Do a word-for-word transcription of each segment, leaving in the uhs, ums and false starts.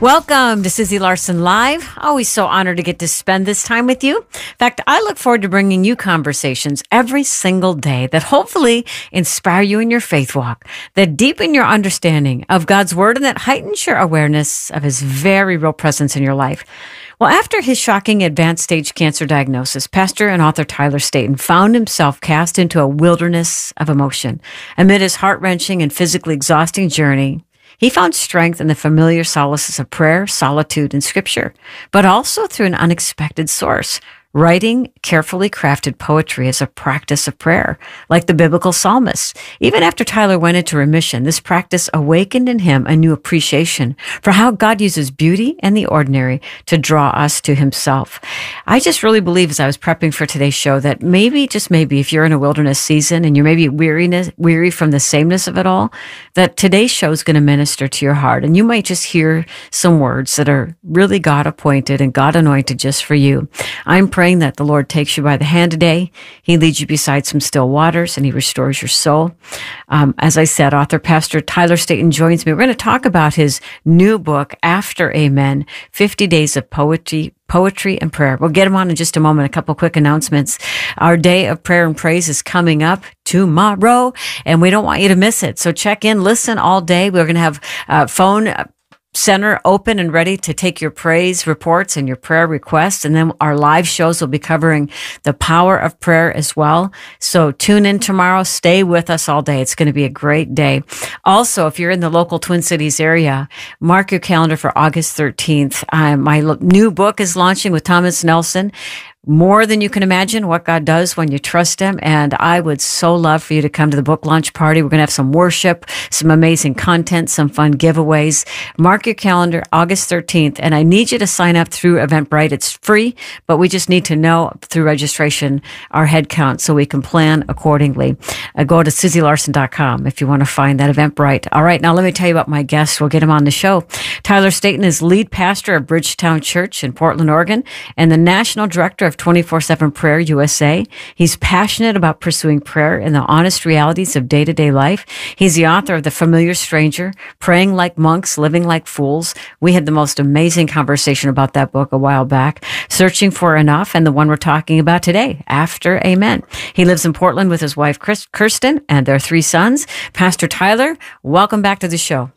Welcome to Susie Larson Live. Always so honored to get to spend this time with you. In fact, I look forward to bringing you conversations every single day that hopefully inspire you in your faith walk, that deepen your understanding of God's Word, and that heightens your awareness of His very real presence in your life. Well, after his shocking advanced stage cancer diagnosis, pastor and author Tyler Staton found himself cast into a wilderness of emotion. Amid his heart-wrenching and physically exhausting journey, he found strength in the familiar solaces of prayer, solitude, and scripture, but also through an unexpected source. Writing carefully crafted poetry as a practice of prayer, like the biblical psalmists. Even after Tyler went into remission, this practice awakened in him a new appreciation for how God uses beauty and the ordinary to draw us to Himself. I just really believe, as I was prepping for today's show, that maybe, just maybe, if you're in a wilderness season and you're maybe weariness, weary from the sameness of it all, that today's show is going to minister to your heart. And you might just hear some words that are really God appointed and God anointed just for you. I'm praying praying that the Lord takes you by the hand today. He leads you beside some still waters, and He restores your soul. Um, as I said, author Pastor Tyler Staton joins me. We're going to talk about his new book, After Amen, fifty days of Poetry, Poetry and Prayer. We'll get him on in just a moment. A couple quick announcements. Our day of prayer and praise is coming up tomorrow, and we don't want you to miss it. So check in, listen all day. We're going to have uh, phone uh, center open and ready to take your praise reports and your prayer requests. And then our live shows will be covering the power of prayer as well. So tune in tomorrow. Stay with us all day. It's going to be a great day. Also, if you're in the local Twin Cities area, mark your calendar for August thirteenth. Uh, my lo- new book is launching with Thomas Nelson. More than you can imagine what God does when you trust Him. And I would so love for you to come to the book launch party. We're going to have some worship, some amazing content, some fun giveaways. Mark your calendar, August thirteenth. And I need you to sign up through Eventbrite. It's free, but we just need to know through registration our head count so we can plan accordingly. Uh, go to susie larson dot com if you want to find that Eventbrite. All right, now let me tell you about my guest. We'll get him on the show. Tyler Staton is lead pastor of Bridgetown Church in Portland, Oregon, and the national director of twenty-four seven Prayer U S A. He's passionate about pursuing prayer and the honest realities of day-to-day life. He's the author of The Familiar Stranger, Praying Like Monks, Living Like Fools. We had the most amazing conversation about that book a while back, Searching for Enough, and the one we're talking about today, After Amen. He lives in Portland with his wife, Chris, Kirsten, and their three sons. Pastor Tyler, welcome back to the show.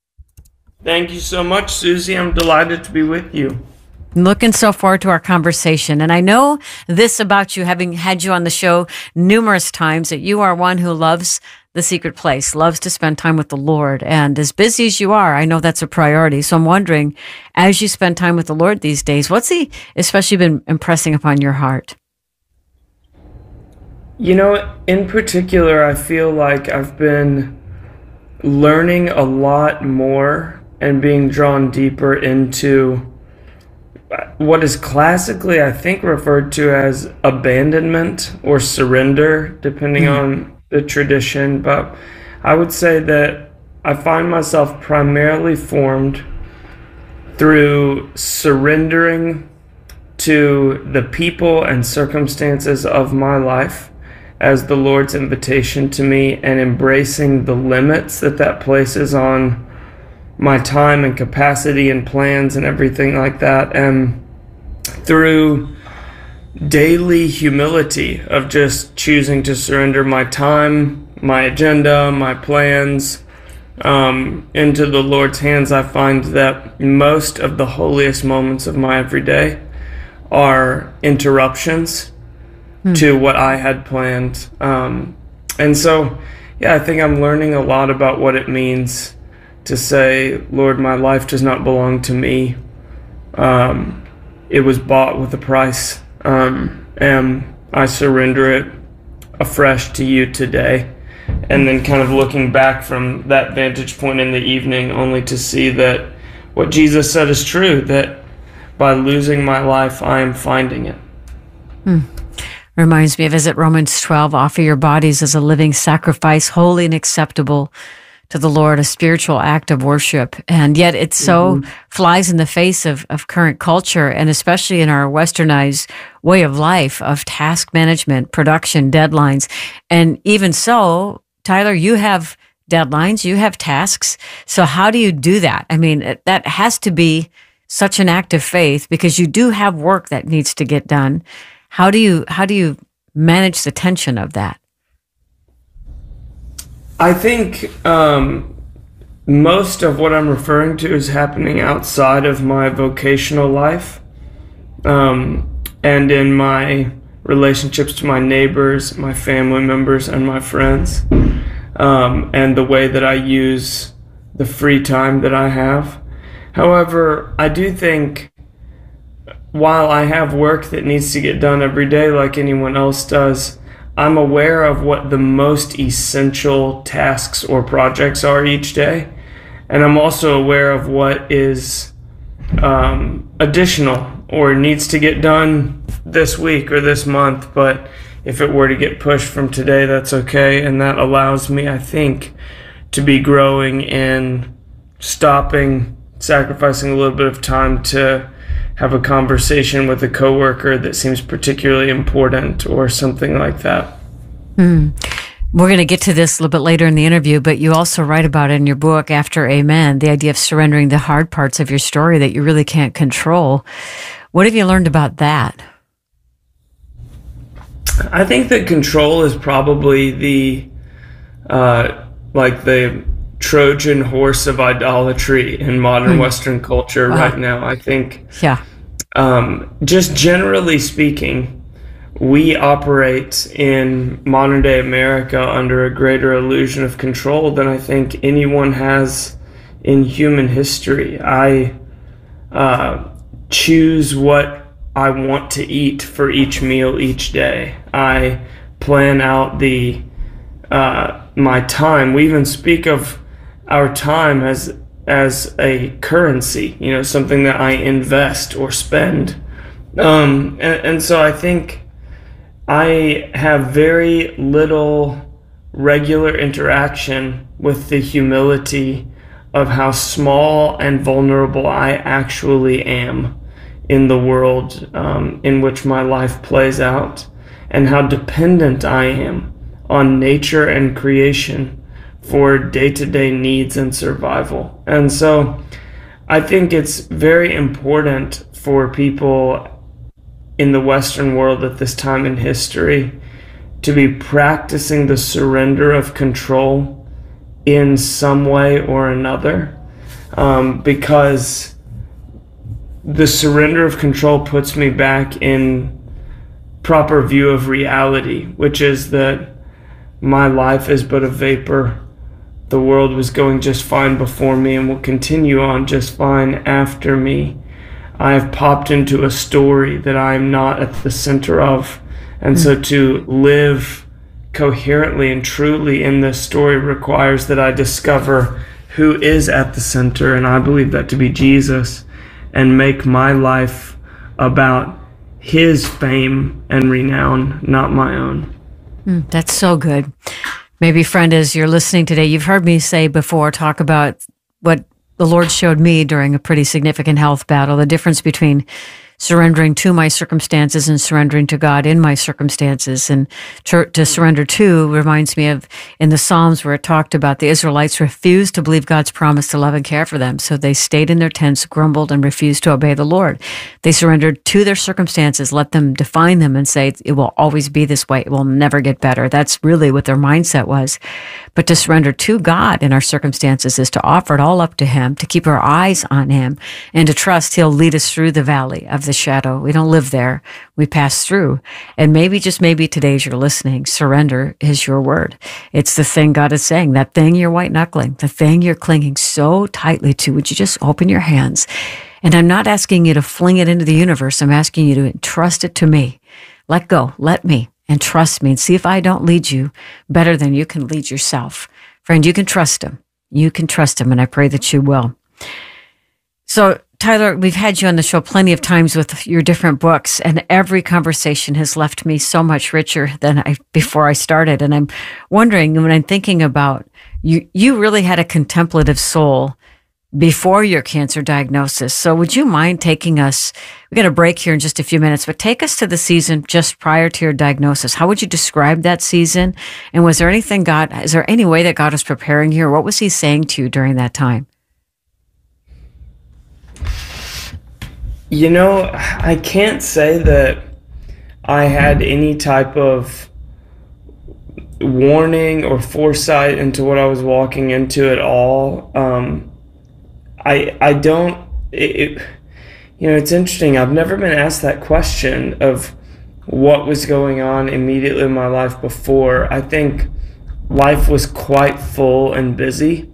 Thank you so much, Susie. I'm delighted to be with you. Looking so forward to our conversation. And I know this about you, having had you on the show numerous times, that you are one who loves the secret place, loves to spend time with the Lord. And as busy as you are, I know that's a priority. So I'm wondering, as you spend time with the Lord these days, what's He especially been impressing upon your heart? You know, in particular, I feel like I've been learning a lot more and being drawn deeper into what is classically, I think, referred to as abandonment or surrender, depending mm. on the tradition. But I would say that I find myself primarily formed through surrendering to the people and circumstances of my life as the Lord's invitation to me, and embracing the limits that that places on my time and capacity and plans and everything like that. And through daily humility of just choosing to surrender my time, my agenda, my plans um, into the Lord's hands, I find that most of the holiest moments of my everyday are interruptions hmm. to what I had planned. Um, and so, yeah, I think I'm learning a lot about what it means to say, Lord, my life does not belong to me. Um, it was bought with a price, um, and I surrender it afresh to you today. And then kind of looking back from that vantage point in the evening, only to see that what Jesus said is true, that by losing my life, I am finding it. Hmm. Reminds me of, is it Romans twelve, offer your bodies as a living sacrifice, holy and acceptable to the Lord, a spiritual act of worship. And yet it so mm-hmm. flies in the face of, of current culture, and especially in our westernized way of life of task management, production, deadlines. And even so, Tyler, you have deadlines, you have tasks. So how do you do that? I mean, that has to be such an act of faith because you do have work that needs to get done. How do you, how do you manage the tension of that? I think um, most of what I'm referring to is happening outside of my vocational life, um, and in my relationships to my neighbors, my family members, and my friends, um, and the way that I use the free time that I have. However, I do think while I have work that needs to get done every day like anyone else does, I'm aware of what the most essential tasks or projects are each day. And I'm also aware of what is um, additional or needs to get done this week or this month. But if it were to get pushed from today, that's okay. And that allows me, I think, to be growing in stopping, sacrificing a little bit of time to have a conversation with a coworker that seems particularly important or something like that. Mm. We're going to get to this a little bit later in the interview, but you also write about it in your book, After Amen, the idea of surrendering the hard parts of your story that you really can't control. What have you learned about that? I think that control is probably the, uh, like the Trojan horse of idolatry in modern mm. Western culture wow. right now. I think, yeah. um, just generally speaking, we operate in modern day America under a greater illusion of control than I think anyone has in human history. I uh, choose what I want to eat for each meal each day. I plan out the uh, my time. We even speak of our time as as a currency, you know, something that I invest or spend. Um, and, and so I think I have very little regular interaction with the humility of how small and vulnerable I actually am in the world um, in which my life plays out, and how dependent I am on nature and creation for day-to-day needs and survival. And so I think it's very important for people in the Western world at this time in history to be practicing the surrender of control in some way or another, um, because the surrender of control puts me back in proper view of reality, which is that my life is but a vapor. The world was going just fine before me and will continue on just fine after me. I have popped into a story that I am not at the center of. And so to live coherently and truly in this story requires that I discover who is at the center, and I believe that to be Jesus, and make my life about his fame and renown, not my own. Mm, that's so good. Maybe, friend, as you're listening today, you've heard me say before, talk about what the Lord showed me during a pretty significant health battle, the difference between surrendering to my circumstances and surrendering to God in my circumstances. And to, to surrender to reminds me of in the Psalms where it talked about the Israelites refused to believe God's promise to love and care for them. So they stayed in their tents, grumbled, and refused to obey the Lord. They surrendered to their circumstances, let them define them and say, it will always be this way. It will never get better. That's really what their mindset was. But to surrender to God in our circumstances is to offer it all up to him, to keep our eyes on him, and to trust he'll lead us through the valley of the shadow. We don't live there. We pass through. And maybe, just maybe today as you're listening, surrender is your word. It's the thing God is saying, that thing you're white knuckling, the thing you're clinging so tightly to. Would you just open your hands? And I'm not asking you to fling it into the universe. I'm asking you to entrust it to me. Let go. Let me. And trust me and see if I don't lead you better than you can lead yourself. Friend, you can trust him. You can trust him, and I pray that you will. So, Tyler, we've had you on the show plenty of times with your different books, and every conversation has left me so much richer than I before I started. And I'm wondering, when I'm thinking about you, you really had a contemplative soul before your cancer diagnosis. So would you mind taking us, we're going to break here in just a few minutes, but take us to the season just prior to your diagnosis. How would you describe that season? And was there anything God, is there any way that God was preparing you, or what was he saying to you during that time? You know, I can't say that I had any type of warning or foresight into what I was walking into at all. Um, I I don't, it, it, you know, it's interesting. I've never been asked that question of what was going on immediately in my life before. I think life was quite full and busy,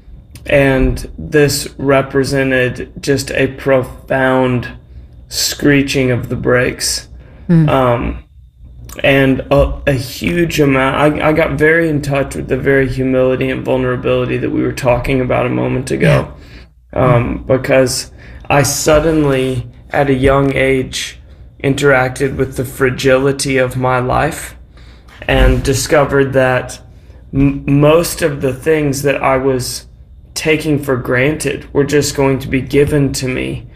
and this represented just a profound screeching of the brakes. Mm. Um, and a, a huge amount, I, I got very in touch with the very humility and vulnerability that we were talking about a moment ago. Yeah. Um, because I suddenly, at a young age, interacted with the fragility of my life and discovered that m- most of the things that I was taking for granted were just going to be given to me.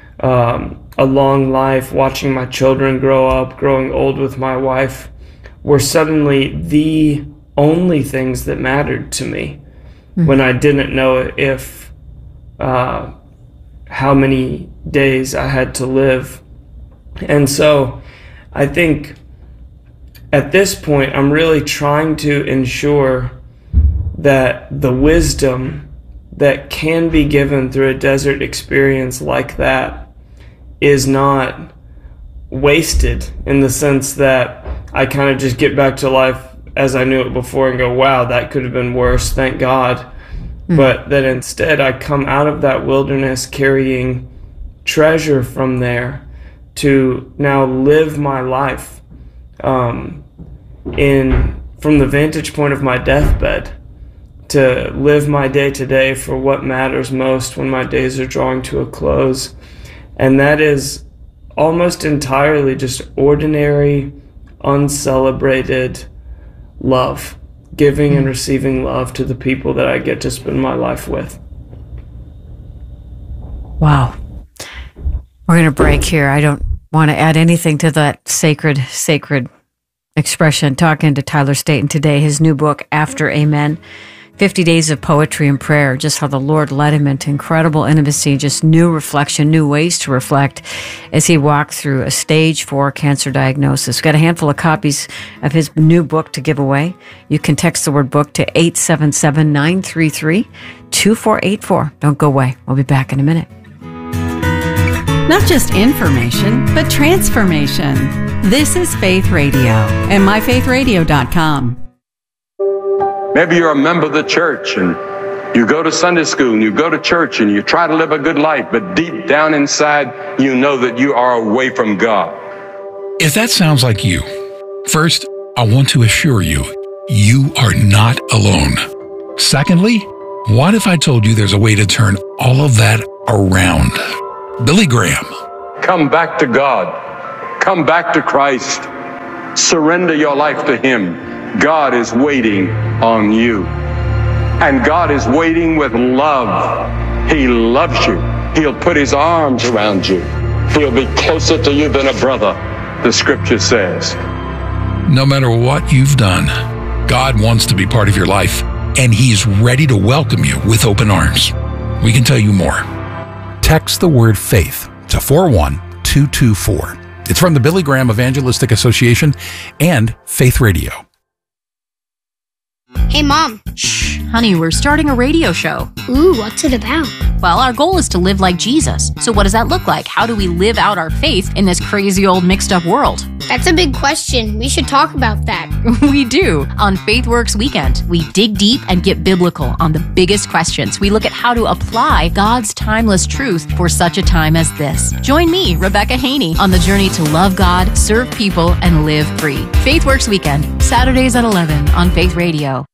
Um, a long life, watching my children grow up, growing old with my wife, were suddenly the only things that mattered to me mm-hmm. when I didn't know if Uh, how many days I had to live. And so I think at this point, I'm really trying to ensure that the wisdom that can be given through a desert experience like that is not wasted, in the sense that I kind of just get back to life as I knew it before and go, wow, that could have been worse, thank God. Mm. But that instead I come out of that wilderness carrying treasure from there to now live my life um, in from the vantage point of my deathbed, to live my day to day for what matters most when my days are drawing to a close. And that is almost entirely just ordinary, uncelebrated love. Giving and receiving love to the people that I get to spend my life with. Wow. We're going to break here. I don't want to add anything to that sacred, sacred expression. Talking to Tyler Staton today, his new book, After Amen, fifty days of Poetry and Prayer, just how the Lord led him into incredible intimacy, just new reflection, new ways to reflect as he walked through a stage four cancer diagnosis. We've got a handful of copies of his new book to give away. You can text the word book to eight seven seven, nine three three, two four eight four. Don't go away. We'll be back in a minute. Not just information, but transformation. This is Faith Radio and my faith radio dot com. Maybe you're a member of the church and you go to Sunday school and you go to church and you try to live a good life, but deep down inside, you know that you are away from God. If that sounds like you, first, I want to assure you, you are not alone. Secondly, what if I told you there's a way to turn all of that around? Billy Graham. Come back to God. Come back to Christ. Surrender your life to Him. God is waiting on you. And God is waiting with love. He loves you. He'll put His arms around you. He'll be closer to you than a brother, the scripture says. No matter what you've done, God wants to be part of your life, and He's ready to welcome you with open arms. We can tell you more. Text the word faith to four one two two four. It's from the Billy Graham Evangelistic Association and Faith Radio. Hey, Mom. Shh, honey, we're starting a radio show. Ooh, what's it about? Well, our goal is to live like Jesus. So what does that look like? How do we live out our faith in this crazy old mixed up world? That's a big question. We should talk about that. We do. On FaithWorks Weekend, we dig deep and get biblical on the biggest questions. We look at how to apply God's timeless truth for such a time as this. Join me, Rebecca Haney, on the journey to love God, serve people, and live free. FaithWorks Weekend, Saturdays at eleven on Faith Radio.